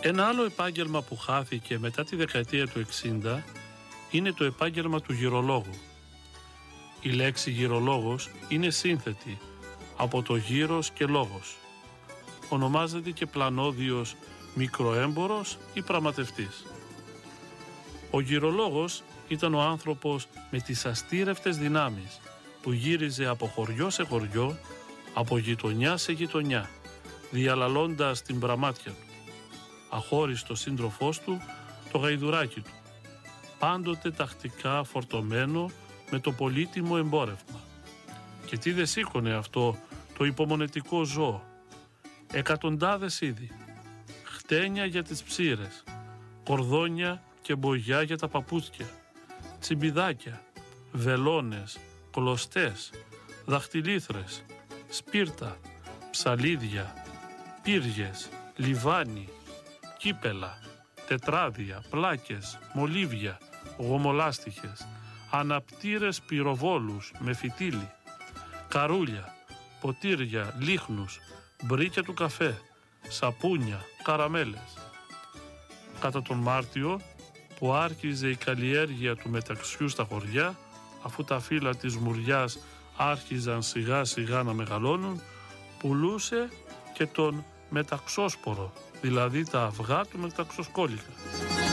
Ένα άλλο επάγγελμα που χάθηκε μετά τη δεκαετία του 60 είναι το επάγγελμα του γυρολόγου. Η λέξη γυρολόγος είναι σύνθετη από το γύρος και λόγος. Ονομάζεται και πλανόδιος μικροέμπορος ή πραγματευτής. Ο γυρολόγος ήταν ο άνθρωπος με τις αστήρευτες δυνάμεις που γύριζε από χωριό σε χωριό, από γειτονιά σε γειτονιά, διαλαλώντας την πραμάτια του. Αχώριστο σύντροφός του, το γαϊδουράκι του, πάντοτε τακτικά φορτωμένο με το πολύτιμο εμπόρευμα. Και τι δεν σήκωνε αυτό το υπομονετικό ζώο. Εκατοντάδες είδη, χτένια για τις ψήρες, κορδόνια και μπογιά για τα παπούτσια, τσιμπιδάκια, βελόνες, κλωστές, δαχτυλίθρες, σπίρτα, ψαλίδια, πύργες, λιβάνι, κύπελα, τετράδια, πλάκες, μολύβια, γομολάστιχες, αναπτήρες πυροβόλους με φυτίλι, καρούλια, ποτήρια, λίχνους, μπρίκια του καφέ, σαπούνια, καραμέλες. Κατά τον Μάρτιο, που άρχιζε η καλλιέργεια του μεταξιού στα χωριά, αφού τα φύλλα της μουριάς άρχιζαν σιγά σιγά να μεγαλώνουν, πουλούσε και τον μεταξόσπορο, δηλαδή τα αυγά του μεταξοσκόλικα.